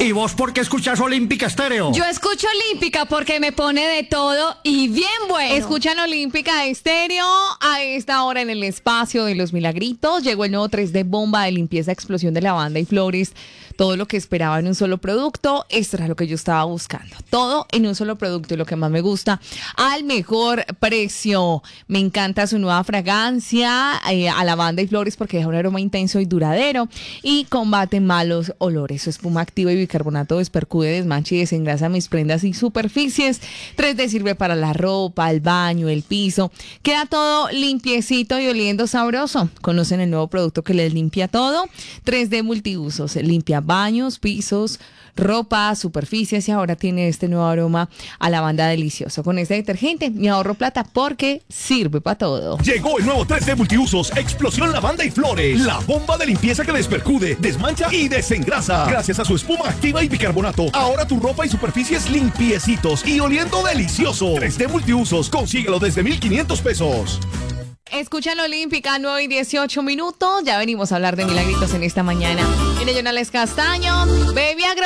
¿Y vos por qué escuchas Olímpica Estéreo? Yo escucho Olímpica porque me pone de todo y bien bueno. Escuchan Olímpica Estéreo a esta hora en el espacio de los milagritos. Llegó el nuevo 3D bomba de limpieza explosión de lavanda y flores. Todo lo que esperaba en un solo producto. Esto era lo que yo estaba buscando. Todo en un solo producto y lo que más me gusta, al mejor precio. Me encanta su nueva fragancia a lavanda y flores porque deja un aroma intenso y duradero y combate malos olores. Su espuma activa y bicarbonato despercude, desmancha y desengrasa mis prendas y superficies. 3D sirve para la ropa, el baño, el piso. Queda todo limpiecito y oliendo sabroso. ¿Conocen el nuevo producto que les limpia todo? 3D multiusos. Limpia baños, pisos, ropa, superficies y ahora tiene este nuevo aroma a lavanda delicioso. Con este detergente me ahorro plata porque sirve para todo. Llegó el nuevo 3D multiusos, explosión lavanda y flores. La bomba de limpieza que despercude, desmancha y desengrasa. Gracias a su espuma activa y bicarbonato, ahora tu ropa y superficies limpiecitos y oliendo delicioso. 3D multiusos, consíguelo desde 1,500 pesos. Escuchan Olímpica, 9:18 minutos. Ya venimos a hablar de milagritos en esta mañana. Viene Jonales Castaño, Baby Agro.